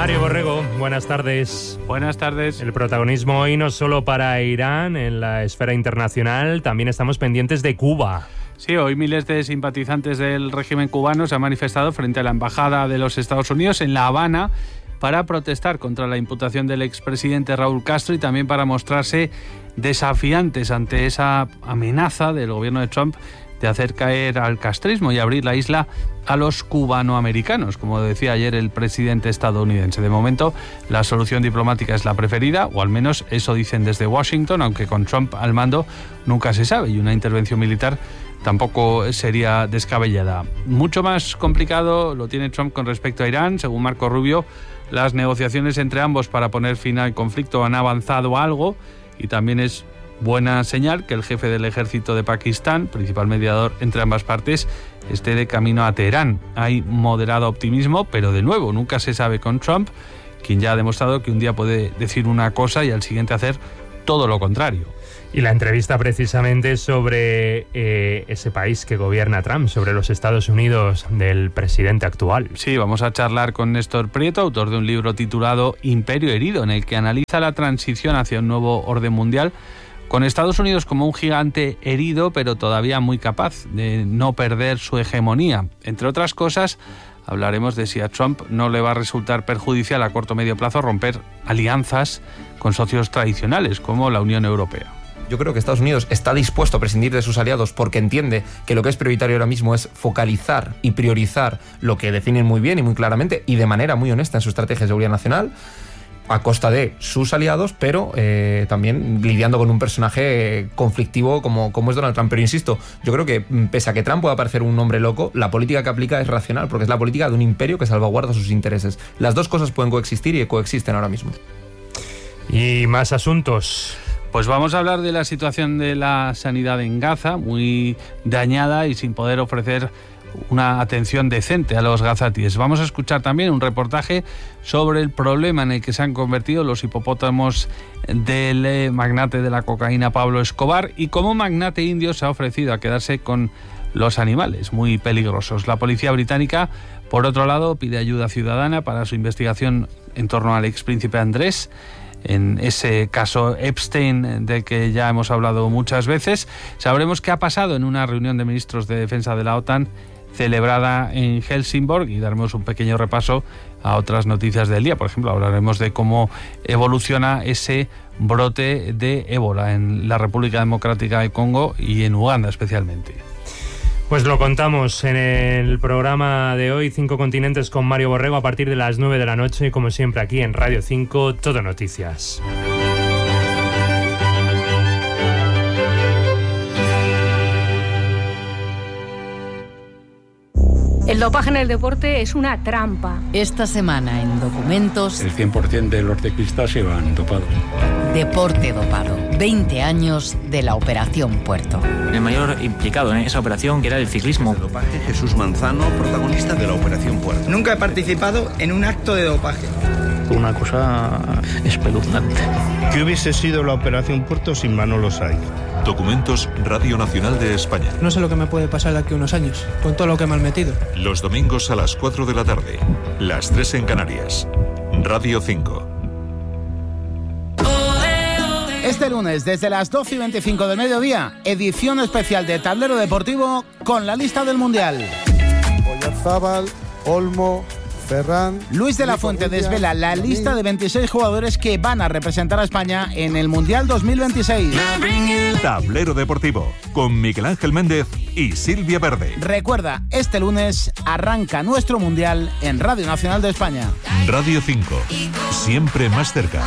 Mario Borrego, buenas tardes. Buenas tardes. El protagonismo hoy no solo para Irán en la esfera internacional, también estamos pendientes de Cuba. Sí, hoy miles de simpatizantes del régimen cubano se han manifestado frente a la Embajada de los Estados Unidos en La Habana para protestar contra la imputación del expresidente Raúl Castro y también para mostrarse desafiantes ante esa amenaza del gobierno de Trump de hacer caer al castrismo y abrir la isla a los cubanoamericanos, como decía ayer el presidente estadounidense. De momento, la solución diplomática es la preferida, o al menos eso dicen desde Washington, aunque con Trump al mando nunca se sabe, y una intervención militar tampoco sería descabellada. Mucho más complicado lo tiene Trump con respecto a Irán. Según Marco Rubio, las negociaciones entre ambos para poner fin al conflicto han avanzado algo, y también es buena señal que el jefe del ejército de Pakistán, principal mediador entre ambas partes, esté de camino a Teherán. Hay moderado optimismo, pero de nuevo, nunca se sabe con Trump, quien ya ha demostrado que un día puede decir una cosa y al siguiente hacer todo lo contrario. Y la entrevista precisamente sobre ese país que gobierna Trump, sobre los Estados Unidos del presidente actual. Sí, vamos a charlar con Néstor Prieto, autor de un libro titulado Imperio herido, en el que analiza la transición hacia un nuevo orden mundial, con Estados Unidos como un gigante herido, pero todavía muy capaz de no perder su hegemonía. Entre otras cosas, hablaremos de si a Trump no le va a resultar perjudicial a corto o medio plazo romper alianzas con socios tradicionales, como la Unión Europea. Yo creo que Estados Unidos está dispuesto a prescindir de sus aliados porque entiende que lo que es prioritario ahora mismo es focalizar y priorizar lo que definen muy bien y muy claramente y de manera muy honesta en su estrategia de seguridad nacional, a costa de sus aliados, pero también lidiando con un personaje conflictivo como es Donald Trump. Pero insisto, yo creo que pese a que Trump pueda parecer un hombre loco, la política que aplica es racional, porque es la política de un imperio que salvaguarda sus intereses. Las dos cosas pueden coexistir y coexisten ahora mismo. Y más asuntos. Pues vamos a hablar de la situación de la sanidad en Gaza, muy dañada y sin poder ofrecer una atención decente a los gazatíes. Vamos a escuchar también un reportaje sobre el problema en el que se han convertido los hipopótamos del magnate de la cocaína Pablo Escobar y cómo un magnate indio se ha ofrecido a quedarse con los animales muy peligrosos. La policía británica, por otro lado, pide ayuda ciudadana para su investigación en torno al expríncipe Andrés, en ese caso Epstein del que ya hemos hablado muchas veces. Sabremos qué ha pasado en una reunión de ministros de defensa de la OTAN celebrada en Helsingborg y daremos un pequeño repaso a otras noticias del día. Por ejemplo, hablaremos de cómo evoluciona ese brote de ébola en la República Democrática del Congo y en Uganda especialmente. Pues lo contamos en el programa de hoy, 5 continentes con Mario Borrego, a partir de las 9 de la noche, como siempre aquí en Radio 5, Todo Noticias. El dopaje en el deporte es una trampa. Esta semana en Documentos... El 100% de los ciclistas se van dopados. Deporte dopado. 20 años de la Operación Puerto. El mayor implicado en esa operación, que era el ciclismo. El dopaje, Jesús Manzano, protagonista de la Operación Puerto. Nunca he participado en un acto de dopaje. Una cosa espeluznante. ¿Qué hubiese sido la Operación Puerto sin Manolo Saiz? Documentos, Radio Nacional de España. No sé lo que me puede pasar de aquí a unos años, con todo lo que me han metido. Los domingos a las 4 de la tarde, las 3 en Canarias. Radio 5. Este lunes, desde las 12:25 del mediodía, edición especial de Tablero Deportivo con la lista del Mundial. Oyarzábal, Olmo, Ferran... Luis de la Fuente desvela la lista de 26 jugadores que van a representar a España en el Mundial 2026. Tablero Deportivo, con Miguel Ángel Méndez y Silvia Verde. Recuerda, este lunes arranca nuestro Mundial en Radio Nacional de España. Radio 5, siempre más cerca.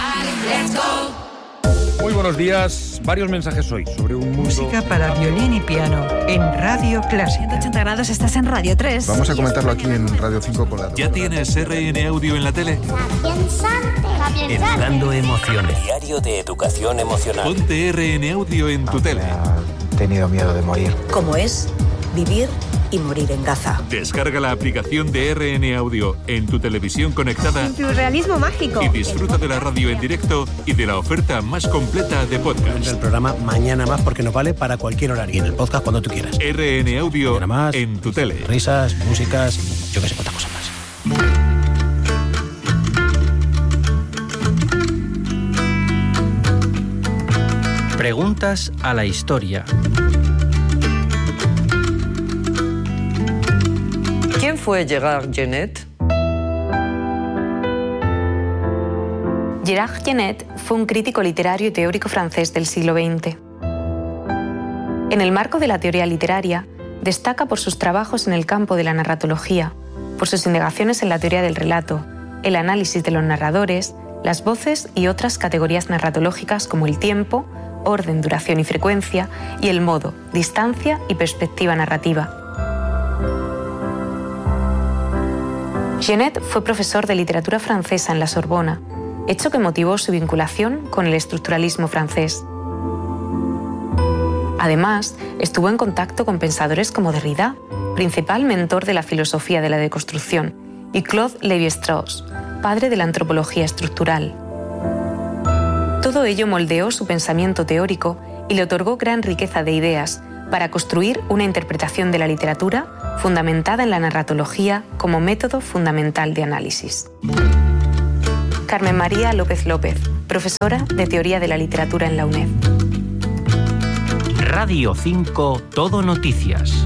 Muy buenos días. Varios mensajes hoy sobre un mundo... Música para violín y piano en Radio Clásica. 180 grados, estás en Radio 3. Vamos a comentarlo aquí en Radio 5 con la... ¿Ya tienes RN Audio en la tele? Educando emociones. Diario de educación emocional. Ponte RN Audio en tu tele. He tenido miedo de morir. ¿Cómo es vivir y morir en Gaza? Descarga la aplicación de RN Audio en tu televisión conectada. En tu realismo mágico. Y disfruta de la radio en directo y de la oferta más completa de podcast. El programa Mañana Más porque nos vale para cualquier horario. Y en el podcast cuando tú quieras. RN Audio más, en tu tele. Risas, músicas, yo que sé cuántas cosas más. Preguntas a la historia. ¿Quién fue Gerard Genette? Gerard Genette fue un crítico literario y teórico francés del siglo XX. En el marco de la teoría literaria, destaca por sus trabajos en el campo de la narratología, por sus indagaciones en la teoría del relato, el análisis de los narradores, las voces y otras categorías narratológicas como el tiempo, orden, duración y frecuencia, y el modo, distancia y perspectiva narrativa. Genette fue profesor de literatura francesa en la Sorbona, hecho que motivó su vinculación con el estructuralismo francés. Además, estuvo en contacto con pensadores como Derrida, principal mentor de la filosofía de la deconstrucción, y Claude Lévi-Strauss, padre de la antropología estructural. Todo ello moldeó su pensamiento teórico y le otorgó gran riqueza de ideas para construir una interpretación de la literatura fundamentada en la narratología como método fundamental de análisis. Carmen María López López, profesora de Teoría de la Literatura en la UNED. Radio 5 Todo Noticias.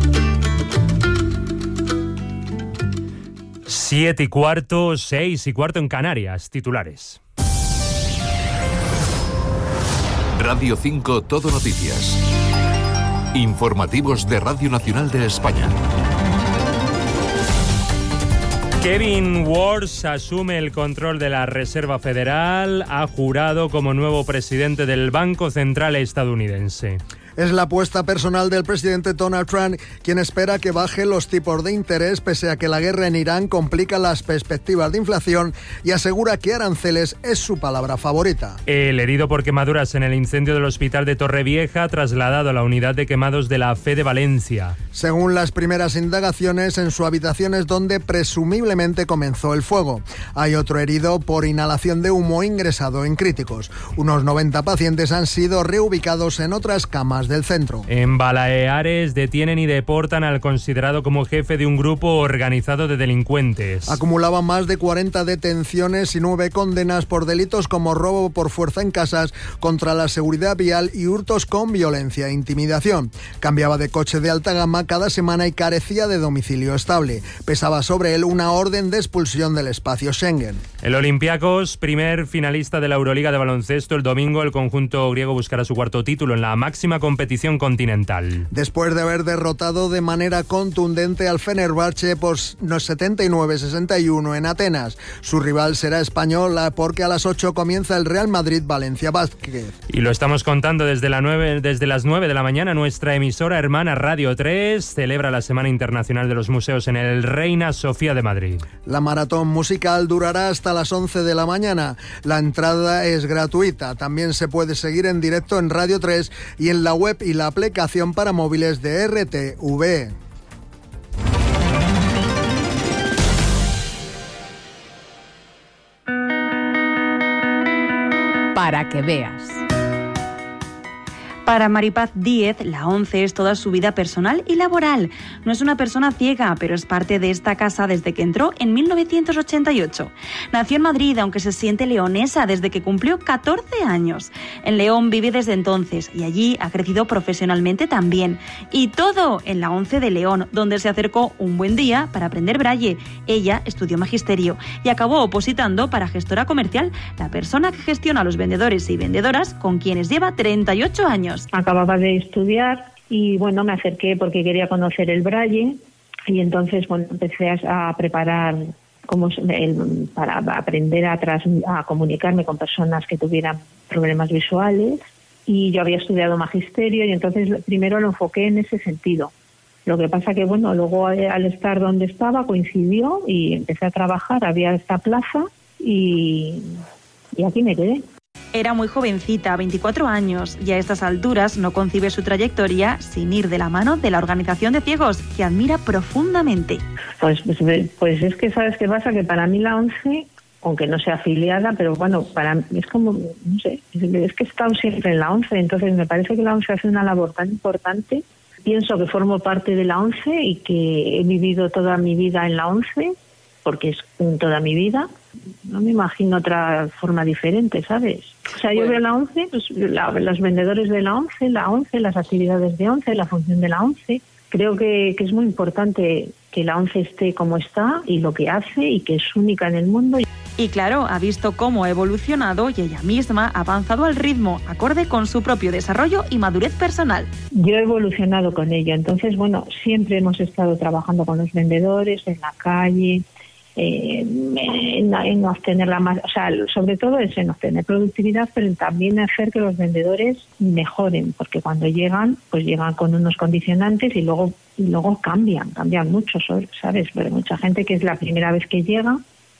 7:15, 6:15 en Canarias. Titulares. Radio 5 Todo Noticias. Informativos de Radio Nacional de España. Kevin Warsh asume el control de la Reserva Federal, ha jurado como nuevo presidente del Banco Central estadounidense. Es la apuesta personal del presidente Donald Trump, quien espera que baje los tipos de interés pese a que la guerra en Irán complica las perspectivas de inflación y asegura que aranceles es su palabra favorita. El herido por quemaduras en el incendio del hospital de Torrevieja, trasladado a la unidad de quemados de la FE de Valencia. Según las primeras indagaciones, en su habitación es donde presumiblemente comenzó el fuego. Hay otro herido por inhalación de humo ingresado en críticos. Unos 90 pacientes han sido reubicados en otras camas del centro. En Baleares detienen y deportan al considerado como jefe de un grupo organizado de delincuentes. Acumulaba más de 40 detenciones y 9 condenas por delitos como robo por fuerza en casas, contra la seguridad vial y hurtos con violencia e intimidación. Cambiaba de coche de alta gama cada semana y carecía de domicilio estable. Pesaba sobre él una orden de expulsión del espacio Schengen. El Olympiacos, primer finalista de la Euroliga de baloncesto, el domingo el conjunto griego buscará su cuarto título en la máxima competición continental. Después de haber derrotado de manera contundente al Fenerbahce por 79-61 en Atenas. Su rival será española porque a las 8 comienza el Real Madrid Valencia Basket. Y lo estamos contando desde las 9 de la mañana. Nuestra emisora hermana Radio 3 celebra la Semana Internacional de los Museos en el Reina Sofía de Madrid. La maratón musical durará hasta las 11 de la mañana. La entrada es gratuita. También se puede seguir en directo en Radio 3 y en la web y la aplicación para móviles de RTV. Para que veas. Para Maripaz Díez, la ONCE es toda su vida personal y laboral. No es una persona ciega, pero es parte de esta casa desde que entró en 1988. Nació en Madrid, aunque se siente leonesa desde que cumplió 14 años. En León vive desde entonces y allí ha crecido profesionalmente también. Y todo en la ONCE de León, donde se acercó un buen día para aprender braille. Ella estudió magisterio y acabó opositando para gestora comercial, la persona que gestiona a los vendedores y vendedoras con quienes lleva 38 años. Acababa de estudiar y bueno, me acerqué porque quería conocer el braille y entonces bueno, empecé a preparar para aprender a comunicarme con personas que tuvieran problemas visuales, y yo había estudiado magisterio y entonces primero lo enfoqué en ese sentido. Lo que pasa que bueno, luego al estar donde estaba coincidió y empecé a trabajar, había esta plaza y aquí me quedé. Era muy jovencita, 24 años, y a estas alturas no concibe su trayectoria sin ir de la mano de la Organización de Ciegos, que admira profundamente. Pues es que, ¿sabes qué pasa? Que para mí la ONCE, aunque no sea afiliada, pero bueno, para mí es como, no sé, es que he estado siempre en la ONCE, entonces me parece que la ONCE hace una labor tan importante. Pienso que formo parte de la ONCE y que he vivido toda mi vida en la ONCE, porque es toda mi vida. No me imagino otra forma diferente, ¿sabes? O sea, yo veo la ONCE, pues, los vendedores de la ONCE, las actividades de ONCE, la función de la ONCE. Creo que es muy importante que la ONCE esté como está y lo que hace y que es única en el mundo. Y claro, ha visto cómo ha evolucionado y ella misma ha avanzado al ritmo, acorde con su propio desarrollo y madurez personal. Yo he evolucionado con ello, entonces, bueno, siempre hemos estado trabajando con los vendedores en la calle, en obtener o sea, sobre todo es en obtener productividad, pero también hacer que los vendedores mejoren, porque cuando llegan, pues llegan con unos condicionantes y luego cambian mucho, ¿sabes? Pero hay mucha gente que es la primera vez que llega.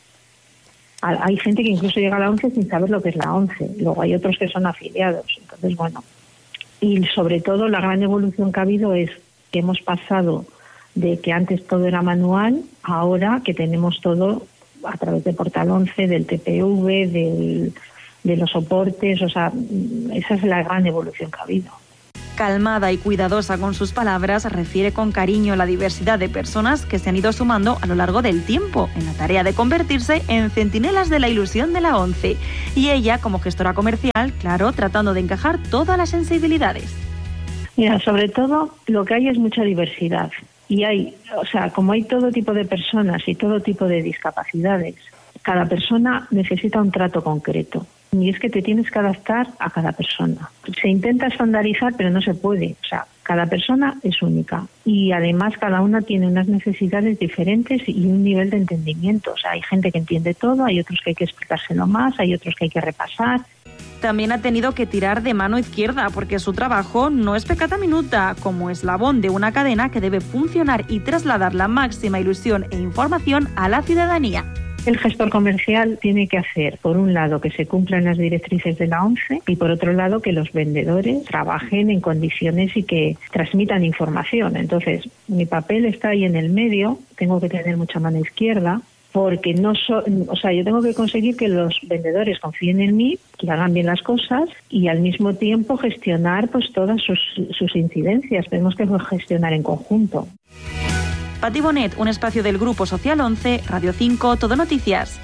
Hay gente que incluso llega a la ONCE sin saber lo que es la ONCE. Luego hay otros que son afiliados. Entonces, bueno, y sobre todo la gran evolución que ha habido es que hemos pasado de que antes todo era manual, ahora que tenemos todo a través de Portal 11, del TPV, de los soportes, o sea, esa es la gran evolución que ha habido. Calmada y cuidadosa con sus palabras, refiere con cariño la diversidad de personas que se han ido sumando a lo largo del tiempo en la tarea de convertirse en centinelas de la ilusión de la ONCE. Y ella, como gestora comercial, claro, tratando de encajar todas las sensibilidades. Mira, sobre todo lo que hay es mucha diversidad. Y hay, o sea, como hay todo tipo de personas y todo tipo de discapacidades, cada persona necesita un trato concreto. Y es que te tienes que adaptar a cada persona. Se intenta estandarizar, pero no se puede. O sea, cada persona es única. Y además cada una tiene unas necesidades diferentes y un nivel de entendimiento. O sea, hay gente que entiende todo, hay otros que hay que explicárselo más, hay otros que hay que repasar. También ha tenido que tirar de mano izquierda porque su trabajo no es peccata minuta, como eslabón de una cadena que debe funcionar y trasladar la máxima ilusión e información a la ciudadanía. El gestor comercial tiene que hacer, por un lado, que se cumplan las directrices de la ONCE y, por otro lado, que los vendedores trabajen en condiciones y que transmitan información. Entonces, mi papel está ahí en el medio, tengo que tener mucha mano izquierda, porque yo tengo que conseguir que los vendedores confíen en mí, que hagan bien las cosas y al mismo tiempo gestionar pues todas sus incidencias. Tenemos que gestionar en conjunto. Pati Bonet, un espacio del Grupo Social 11, Radio 5, Todo Noticias.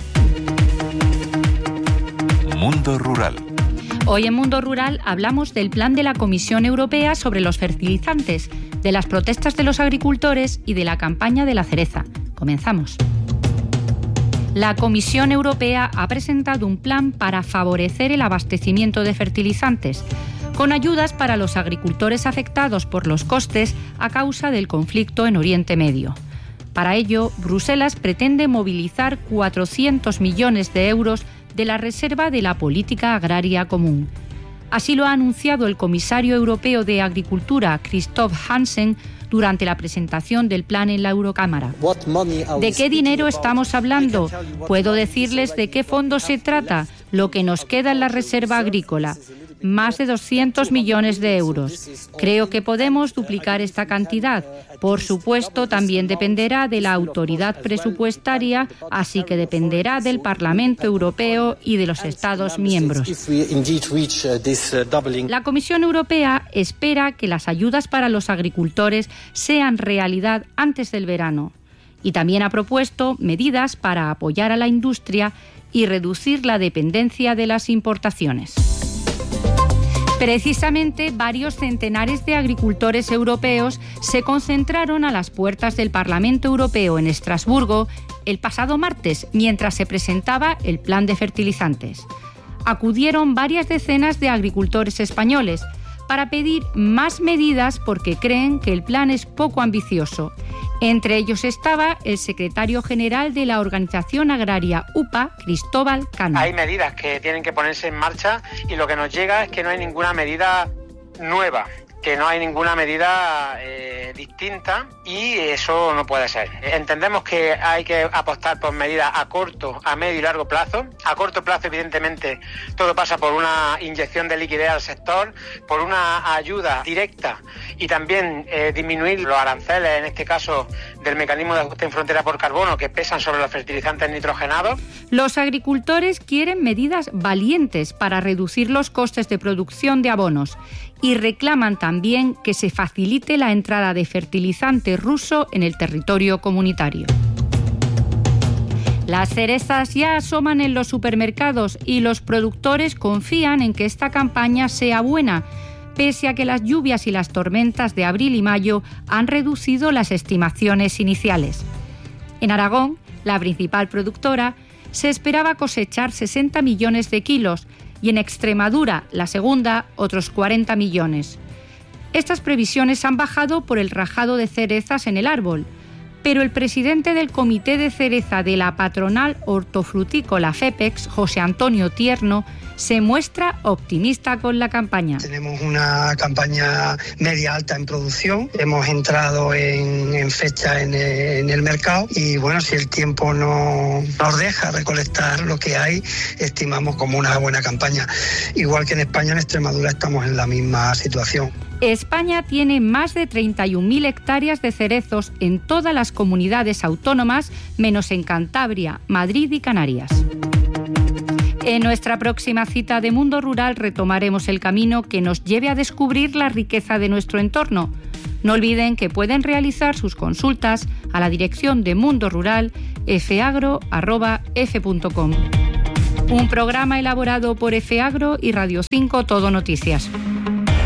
Mundo Rural. Hoy en Mundo Rural hablamos del plan de la Comisión Europea sobre los fertilizantes, de las protestas de los agricultores y de la campaña de la cereza. Comenzamos. La Comisión Europea ha presentado un plan para favorecer el abastecimiento de fertilizantes, con ayudas para los agricultores afectados por los costes a causa del conflicto en Oriente Medio. Para ello, Bruselas pretende movilizar 400 millones de euros de la reserva de la política agraria común. Así lo ha anunciado el comisario europeo de Agricultura, Christoph Hansen, durante la presentación del plan en la Eurocámara. ¿De qué dinero estamos hablando? Puedo decirles de qué fondo se trata, lo que nos queda en la reserva agrícola. Más de 200 millones de euros. Creo que podemos duplicar esta cantidad. Por supuesto, también dependerá de la autoridad presupuestaria, así que dependerá del Parlamento Europeo y de los Estados miembros. La Comisión Europea espera que las ayudas para los agricultores sean realidad antes del verano. Y también ha propuesto medidas para apoyar a la industria y reducir la dependencia de las importaciones. Precisamente, varios centenares de agricultores europeos se concentraron a las puertas del Parlamento Europeo en Estrasburgo el pasado martes, mientras se presentaba el plan de fertilizantes. Acudieron varias decenas de agricultores españoles para pedir más medidas porque creen que el plan es poco ambicioso. Entre ellos estaba el secretario general de la organización agraria UPA, Cristóbal Cano. Hay medidas que tienen que ponerse en marcha y lo que nos llega es que no hay ninguna medida nueva, que no hay ninguna medida distinta y eso no puede ser. Entendemos que hay que apostar por medidas a corto, a medio y largo plazo. A corto plazo, evidentemente, todo pasa por una inyección de liquidez al sector, por una ayuda directa y también disminuir los aranceles, en este caso del mecanismo de ajuste en frontera por carbono, que pesan sobre los fertilizantes nitrogenados. Los agricultores quieren medidas valientes para reducir los costes de producción de abonos y reclaman también que se facilite la entrada de fertilizante ruso en el territorio comunitario. Las cerezas ya asoman en los supermercados y los productores confían en que esta campaña sea buena, pese a que las lluvias y las tormentas de abril y mayo han reducido las estimaciones iniciales. En Aragón, la principal productora, se esperaba cosechar 60 millones de kilos y en Extremadura, la segunda, otros 40 millones. Estas previsiones han bajado por el rajado de cerezas en el árbol, pero el presidente del Comité de Cereza de la patronal hortofrutícola FEPEX, José Antonio Tierno, se muestra optimista con la campaña. Tenemos una campaña media alta en producción, hemos entrado en fecha en el mercado y bueno, si el tiempo no nos deja recolectar lo que hay, estimamos como una buena campaña. Igual que en España, en Extremadura estamos en la misma situación. España tiene más de 31.000 hectáreas de cerezos en todas las comunidades autónomas, menos en Cantabria, Madrid y Canarias. En nuestra próxima cita de Mundo Rural retomaremos el camino que nos lleve a descubrir la riqueza de nuestro entorno. No olviden que pueden realizar sus consultas a la dirección de Mundo Rural fagro@f.com. Un programa elaborado por FAgro y Radio 5 Todo Noticias.